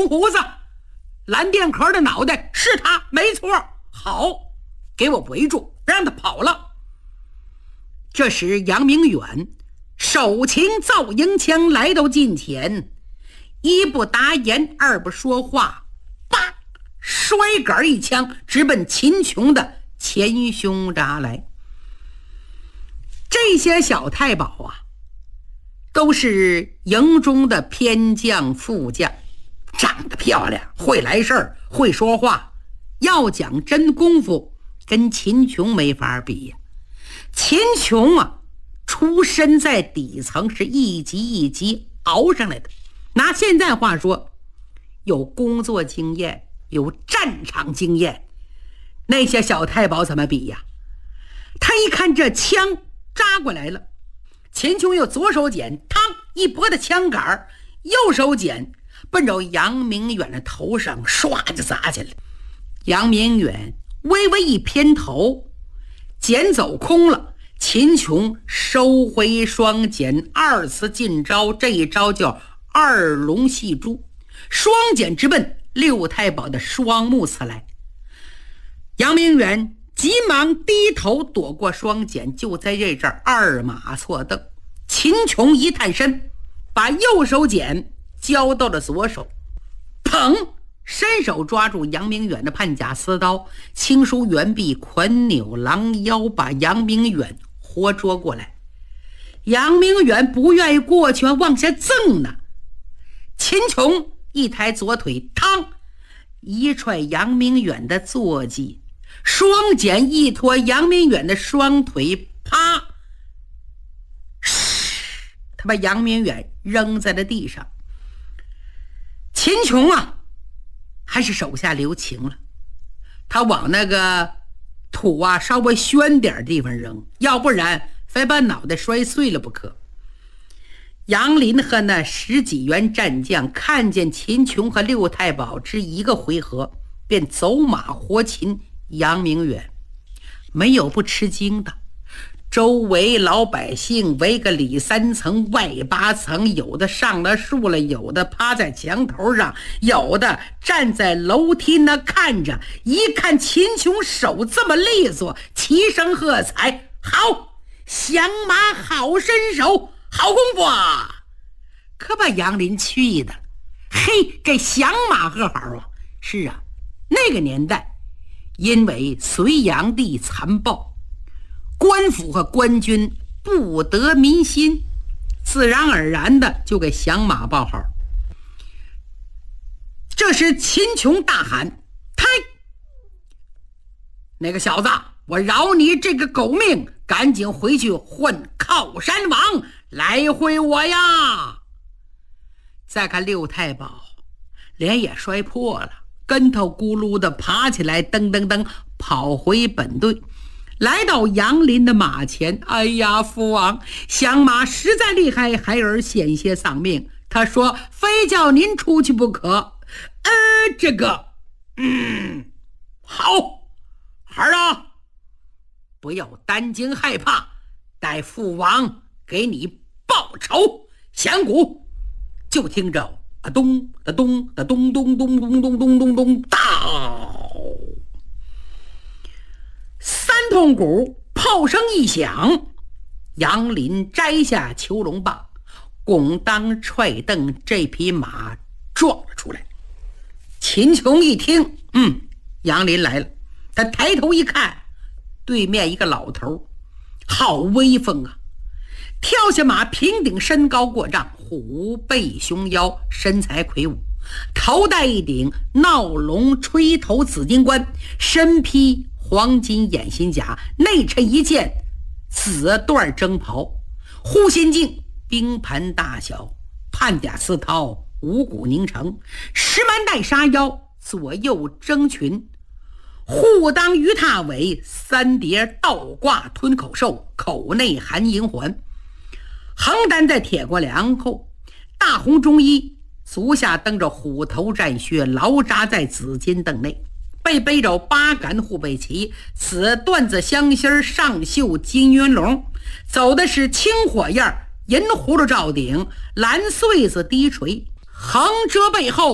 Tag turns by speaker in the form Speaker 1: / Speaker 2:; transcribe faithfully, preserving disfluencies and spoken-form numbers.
Speaker 1: 红胡子蓝电壳的脑袋是他，没错。好，给我围住，让他跑了。这时杨明远手擎造营枪来到近前，一不答言，二不说话，叭，摔杆一枪直奔秦琼的前胸扎来。这些小太保啊，都是营中的偏将副将，长得漂亮，会来事儿，会说话，要讲真功夫跟秦琼没法比呀。秦琼啊，出身在底层，是一级一级熬上来的，拿现在话说，有工作经验，有战场经验。那些小太保怎么比呀？他一看这枪扎过来了，秦琼又左手捡，嘡一拨的枪杆，右手捡，奔着杨明远的头上唰就砸下来。杨明远微微一偏头，捡走空了。秦琼收回双锏，二次进招，这一招叫二龙戏珠，双锏直奔六太保的双目刺来。杨明远急忙低头躲过双锏，就在这阵二马错蹬。秦琼一探身，把右手锏交到了左手，砰，伸手抓住杨明远的判甲丝刀，轻舒猿臂，捆扭狼腰，把杨明远活捉过来。杨明远不愿意过去，往下赠呢。秦琼一抬左腿，嘡一踹杨明远的坐骑，双锏一拖杨明远的双腿，啪，他把杨明远扔在了地上。秦琼啊，还是手下留情了，他往那个土啊稍微宣点地方扔，要不然非把脑袋摔碎了不可。杨林和那十几员战将看见秦琼和六太保只一个回合，便走马活擒杨明远。没有不吃惊的，周围老百姓围个里三层外八层，有的上了树了，有的趴在墙头上，有的站在楼梯那看着。一看秦琼手这么利索，齐声喝彩：好，响马好身手，好功夫啊！可把杨林气的，嘿，这响马和好啊！是啊，那个年代因为隋炀帝残暴，官府和官军不得民心，自然而然的就给响马报号。这时秦琼大喊：呔！那个小子，我饶你这个狗命，赶紧回去混靠山王，来回我呀！再看六太保，脸也摔破了，跟头咕噜的爬起来，噔噔噔跑回本队，来到杨林的马前。哎呀，父王，响马实在厉害，孩儿险些丧命，他说非叫您出去不可。呃，这个嗯，好，孩儿啊，不要担惊害怕，待父王给你报仇。响鼓，就听着啊咚的咚的咚咚咚咚咚咚咚咚，到三通鼓，炮声一响，杨林摘下囚笼棒，拱当踹蹬，这匹马撞了出来。秦琼一听，嗯，杨林来了，他抬头一看，对面一个老头，好威风啊！跳下马，平顶身高过丈，虎背熊腰，身材魁梧，头戴一顶闹龙吹头紫金冠，身披黄金掩心甲，内衬一件紫缎征袍，护心镜冰盘大小，判甲丝绦五谷凝成，石蛮带纱腰，左右征裙，护当鱼踏尾，三叠倒挂吞口兽，口内含银环，横担在铁过梁后，大红中衣，足下蹬着虎头战靴，牢扎在紫金凳内，背背着八杆护背旗，此缎子香心上绣金云龙，走的是青火焰，银葫芦罩顶，蓝穗子低垂，横遮背后